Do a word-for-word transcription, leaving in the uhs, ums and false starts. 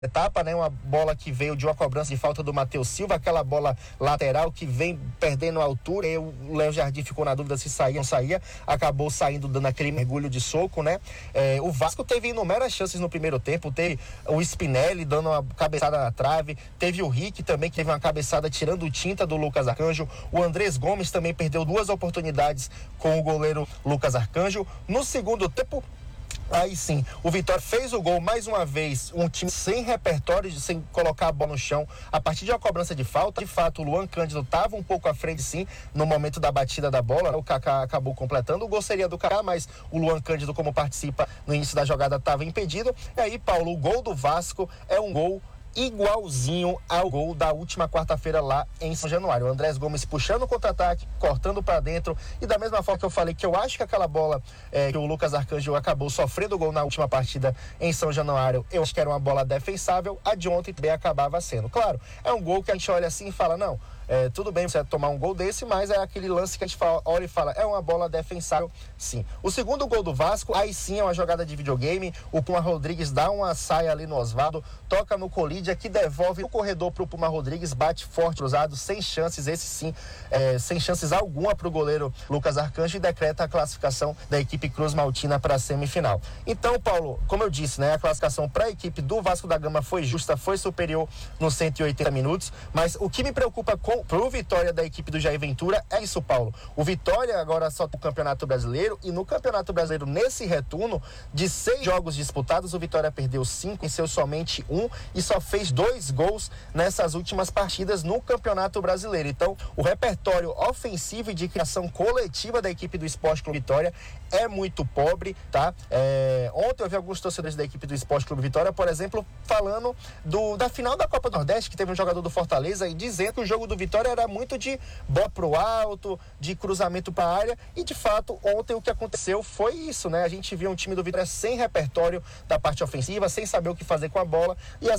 etapa, né? Uma bola que veio de uma cobrança de falta do Matheus Silva, aquela bola lateral que vem perdendo a altura, e o Léo Jardim ficou na dúvida se saía ou não saía, acabou saindo dando aquele mergulho de soco, né? É, o Vasco teve inúmeras chances no primeiro tempo, teve o Spinelli dando uma cabeçada na trave, teve o Rick também que teve uma cabeçada tirando tinta do Lucas Arcanjo, o Andrés Gomes também perdeu duas oportunidades com o goleiro Lucas Arcanjo. No segundo tempo, aí sim, o Vitória fez o gol mais uma vez, um time sem repertório, sem colocar a bola no chão, a partir de uma cobrança de falta. De fato, o Luan Cândido estava um pouco à frente sim, no momento da batida da bola, o Kaká acabou completando, o gol seria do Kaká, mas o Luan Cândido, como participa no início da jogada, estava impedido. E aí, Paulo, o gol do Vasco é um gol igualzinho ao gol da última quarta-feira lá em São Januário. O Andrés Gomes puxando o contra-ataque, cortando para dentro, e da mesma forma que eu falei que eu acho que aquela bola é, que o Lucas Arcanjo acabou sofrendo o gol na última partida em São Januário, eu acho que era uma bola defensável, a de ontem também acabava sendo. Claro, é um gol que a gente olha assim e fala, não, é, tudo bem você tomar um gol desse, mas é aquele lance que a gente fala, olha e fala, é uma bola defensável, sim. O segundo gol do Vasco, aí sim é uma jogada de videogame, o Puma Rodrigues dá uma saia ali no Osvaldo, toca no Colídia, que devolve o corredor pro Puma Rodrigues, bate forte, cruzado, sem chances, esse sim, é, sem chances alguma pro goleiro Lucas Arcanjo, e decreta a classificação da equipe Cruz Maltina para a semifinal. Então, Paulo, como eu disse, né, a classificação para a equipe do Vasco da Gama foi justa, foi superior nos cento e oitenta minutos, mas o que me preocupa com pro Vitória da equipe do Jair Ventura é isso, Paulo. O Vitória agora só tem o Campeonato Brasileiro, e no Campeonato Brasileiro, nesse retorno de seis jogos disputados, o Vitória perdeu cinco, venceu somente um e só fez dois gols nessas últimas partidas no Campeonato Brasileiro. Então, o repertório ofensivo e de criação coletiva da equipe do Sport Clube Vitória é muito pobre, tá? É, ontem eu vi alguns torcedores da equipe do Sport Clube Vitória, por exemplo, falando do, da final da Copa do Nordeste, que teve um jogador do Fortaleza, e dizendo que o jogo do Vitória era muito de bola pro alto, de cruzamento para a área, e de fato, ontem o que aconteceu foi isso, né? A gente viu um time do Vitória sem repertório da parte ofensiva, sem saber o que fazer com a bola, e as